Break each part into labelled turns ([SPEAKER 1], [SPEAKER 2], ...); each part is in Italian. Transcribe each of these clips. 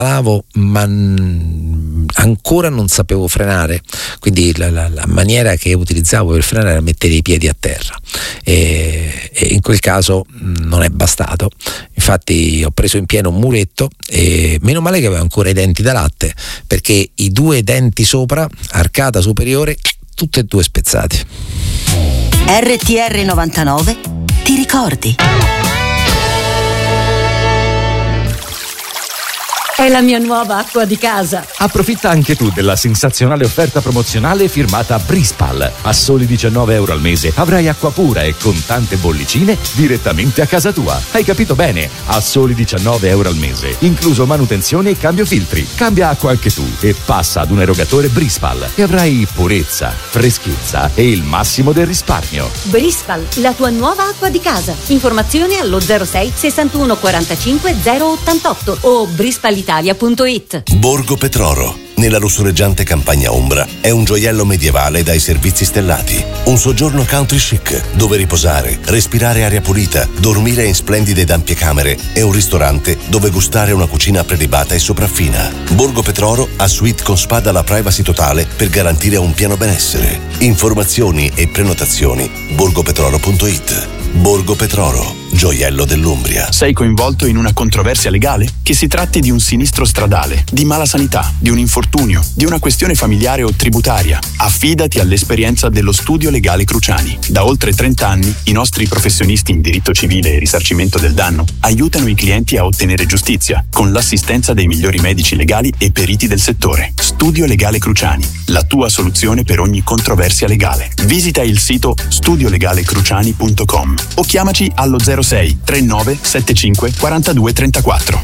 [SPEAKER 1] ma ancora non sapevo frenare, quindi la maniera che utilizzavo per frenare era mettere i piedi a terra, e in quel caso non è bastato. Infatti ho preso in pieno un muretto, e meno male che avevo ancora i denti da latte, perché i 2 denti sopra, arcata superiore, tutti e 2 spezzati.
[SPEAKER 2] RTR 99 ti ricordi?
[SPEAKER 3] È la mia nuova acqua di casa.
[SPEAKER 4] Approfitta anche tu della sensazionale offerta promozionale firmata Brispal. A soli €19 al mese avrai acqua pura e con tante bollicine direttamente a casa tua. Hai capito bene? A soli €19 al mese, incluso manutenzione e cambio filtri. Cambia acqua anche tu e passa ad un erogatore Brispal e avrai purezza, freschezza e il massimo del risparmio.
[SPEAKER 3] Brispal, la tua nuova acqua di casa. Informazioni allo 06 61 45 088 o brispalitalia.it.
[SPEAKER 5] Borgo Petroro, nella lussureggiante campagna ombra, è un gioiello medievale dai servizi stellati. Un soggiorno country chic, dove riposare, respirare aria pulita, dormire in splendide ed ampie camere e un ristorante dove gustare una cucina prelibata e sopraffina. Borgo Petroro ha suite con spa dalla privacy totale per garantire un pieno benessere. Informazioni e prenotazioni borgopetroro.it. Borgo Petroro, gioiello dell'Umbria.
[SPEAKER 6] Sei coinvolto in una controversia legale? Che si tratti di un sinistro stradale, di mala sanità, di un infortunio, di una questione familiare o tributaria, affidati all'esperienza dello Studio Legale Cruciani. Da oltre 30 anni i nostri professionisti in diritto civile e risarcimento del danno aiutano i clienti a ottenere giustizia con l'assistenza dei migliori medici legali e periti del settore. Studio Legale Cruciani, la tua soluzione per ogni controversia legale. Visita il sito studiolegalecruciani.com o chiamaci allo 06 39 75 42 34.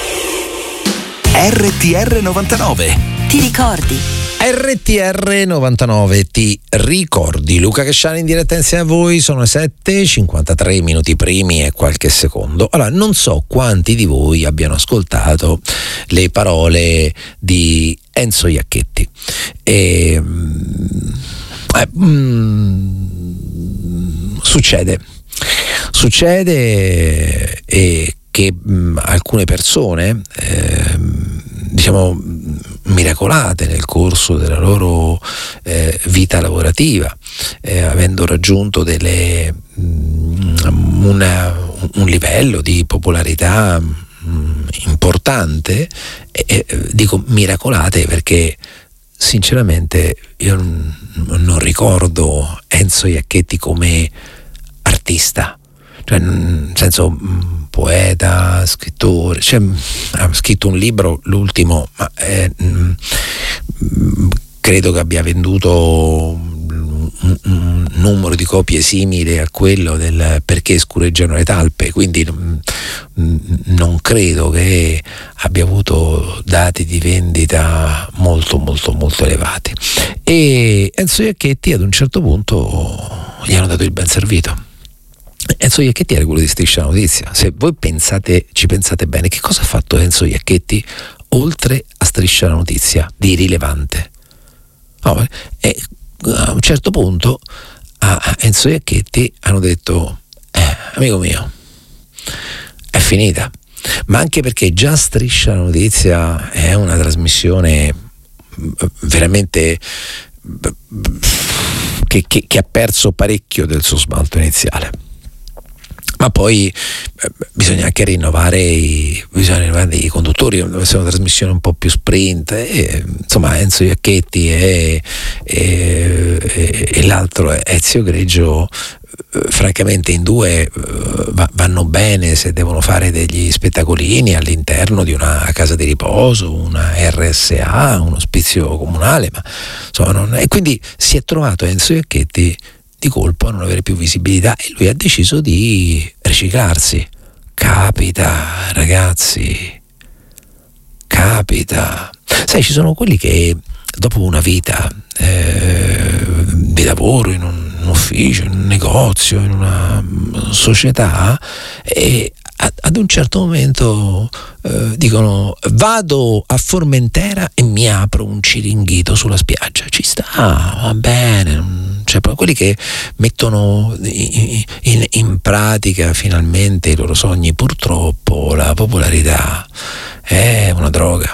[SPEAKER 5] RTR 99
[SPEAKER 2] Ti ricordi?
[SPEAKER 1] RTR 99 ti ricordi. Luca Casciani in diretta insieme a voi. Sono le 7:53 minuti primi e qualche secondo. Allora, non so quanti di voi abbiano ascoltato le parole di Enzo Iacchetti. Succede che alcune persone, diciamo miracolate nel corso della loro vita lavorativa, avendo raggiunto un livello di popolarità importante, dico miracolate perché sinceramente io non ricordo Enzo Iacchetti come artista, cioè nel senso poeta, scrittore, cioè, ha scritto un libro, l'ultimo, ma credo che abbia venduto un numero di copie simile a quello del Perché scureggiano le talpe, quindi non credo che abbia avuto dati di vendita molto molto molto elevati. E Enzo Iacchetti ad un certo punto gli hanno dato il ben servito. Enzo Iacchetti era quello di Striscia la Notizia. Se voi ci pensate bene, che cosa ha fatto Enzo Iacchetti oltre a Striscia la Notizia di rilevante? E a un certo punto a Enzo Iacchetti hanno detto amico mio, è finita. Ma anche perché già Striscia la Notizia è una trasmissione veramente che ha perso parecchio del suo smalto iniziale. Ma poi bisogna anche rinnovare i conduttori, deve essere una trasmissione un po' più sprint, insomma Enzo Iacchetti e l'altro Ezio Greggio, francamente in due vanno bene se devono fare degli spettacolini all'interno di una casa di riposo, una RSA, un ospizio comunale, ma insomma e quindi si è trovato Enzo Iacchetti di colpo a non avere più visibilità e lui ha deciso di riciclarsi. Capita, ragazzi, capita. Sai, ci sono quelli che dopo una vita di lavoro in un ufficio, in un negozio, in una società, e ad un certo momento dicono vado a Formentera e mi apro un ciringhito sulla spiaggia. Ci sta, va bene, non cioè quelli che mettono in pratica finalmente i loro sogni. Purtroppo la popolarità è una droga,